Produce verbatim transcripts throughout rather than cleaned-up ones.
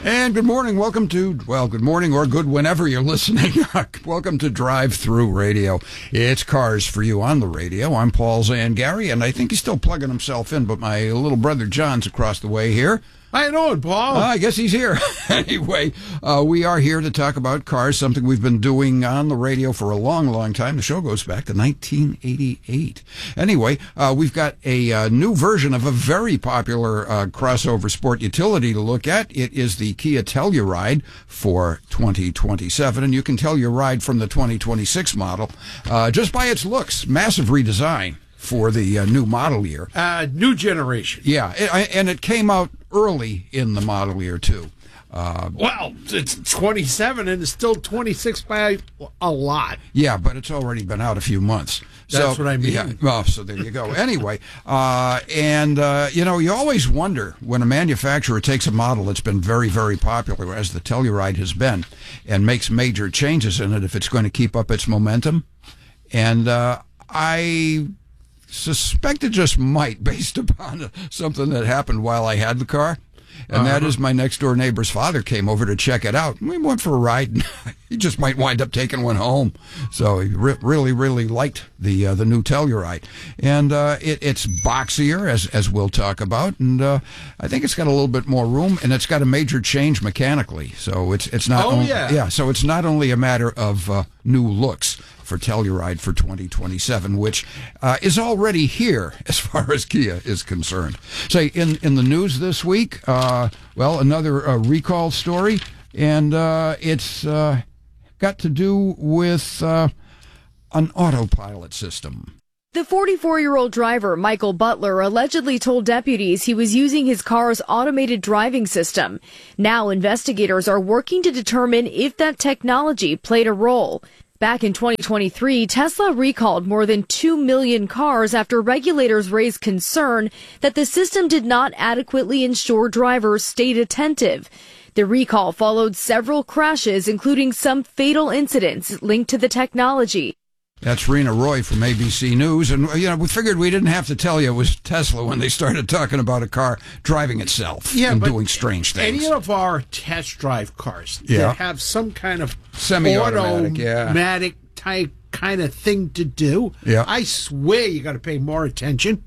And good morning. Welcome to, well, good morning or good whenever you're listening. Welcome to Drive Through Radio. It's Cars for You on the radio. I'm Paul Zangari, and I think he's still plugging himself in, but my little brother John's across the way here. How you doing, Paul? Uh, I guess he's here. Anyway, uh, we are here to talk about cars, something we've been doing on the radio for a long, long time. The show goes back to nineteen eighty-eight. Anyway, uh, we've got a uh, new version of a very popular uh, crossover sport utility to look at. It is the Kia Telluride for twenty twenty-seven, and you can tell your ride from the twenty twenty-six model uh, just by its looks. Massive redesign for the uh, new model year. Uh, new generation. Yeah, it, and it came out early in the model year, too. Uh, well, it's twenty-seven and it's still twenty-six by a lot. Yeah, but it's already been out a few months. That's so, what I mean. Yeah, well, so there you go. Anyway, uh, and, uh, you know, you always wonder when a manufacturer takes a model that's been very, very popular, as the Telluride has been, and makes major changes in it, if it's going to keep up its momentum. And uh, I suspect it just might, based upon something that happened while I had the car. And uh-huh. that is my next-door neighbor's father came over to check it out. We went for a ride, and he just might wind up taking one home. So he re- really, really liked the uh, the new Telluride. And uh, it, it's boxier, as as we'll talk about, and uh, I think it's got a little bit more room, and it's got a major change mechanically. So it's it's not oh, only, yeah. yeah. So it's not only a matter of uh, new looks for Telluride for twenty twenty-seven, which uh, is already here as far as Kia is concerned. Say, in, in the news this week, uh, well, another uh, recall story, and uh, it's uh, got to do with uh, an autopilot system. The forty-four-year-old driver, Michael Butler, allegedly told deputies he was using his car's automated driving system. Now investigators are working to determine if that technology played a role. Back in twenty twenty-three, Tesla recalled more than two million cars after regulators raised concern that the system did not adequately ensure drivers stayed attentive. The recall followed several crashes, including some fatal incidents linked to the technology. That's Rena Roy from A B C News, and you know we figured we didn't have to tell you it was Tesla when they started talking about a car driving itself yeah, and but doing strange things. Any of our test drive cars yeah. that have some kind of semi-automatic, automatic yeah. type kind of thing to do, yeah. I swear you got to pay more attention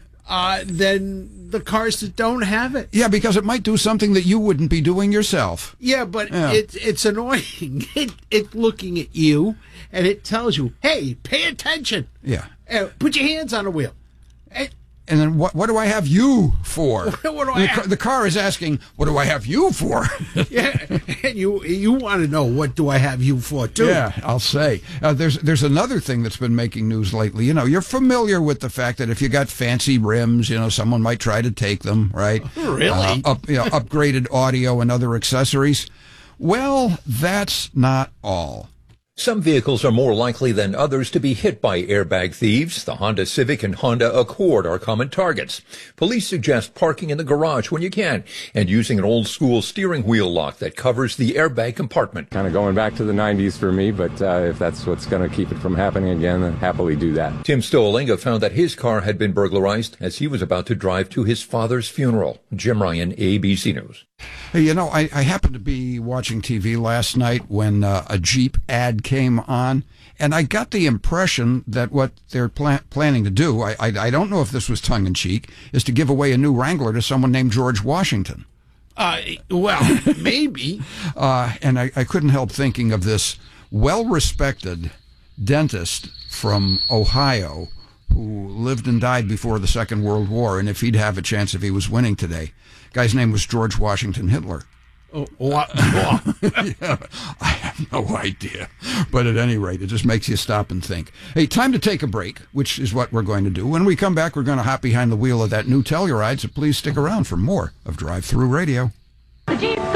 uh, than the cars that don't have it. Yeah, because it might do something that you wouldn't be doing yourself. Yeah, but yeah. It, it's annoying. It, it's looking at you, and it tells you, hey, pay attention. Yeah. Uh, put your hands on the wheel. And, and then what what do I have you for? What do I the, have? car, the car is asking, what do I have you for? Yeah, and you you want to know what do I have you for, too. Yeah, I'll say. Uh, there's there's another thing that's been making news lately. You know, you're familiar with the fact that if you got fancy rims, you know, someone might try to take them, right? Really? Uh, up, you know, upgraded audio and other accessories. Well, that's not all. Some vehicles are more likely than others to be hit by airbag thieves. The Honda Civic and Honda Accord are common targets. Police suggest parking in the garage when you can and using an old-school steering wheel lock that covers the airbag compartment. Kind of going back to the nineties for me, but uh, if that's what's going to keep it from happening again, then happily do that. Tim Stolinga found that his car had been burglarized as he was about to drive to his father's funeral. Jim Ryan, A B C News. Hey, you know, I, I happened to be watching T V last night when uh, a Jeep ad came on, and I got the impression that what they're pla- planning to do, I, I, I don't know if this was tongue-in-cheek, is to give away a new Wrangler to someone named George Washington. Uh, well, maybe. uh, and I, I couldn't help thinking of this well-respected dentist from Ohio who lived and died before the Second World War, and if he'd have a chance if he was winning today. Guy's name was George Washington Hitler. Oh, what? Yeah, I have no idea. But at any rate, it just makes you stop and think. Hey, time to take a break, which is what we're going to do. When we come back, we're going to hop behind the wheel of that new Telluride, so please stick around for more of Drive Through Radio. The Jeep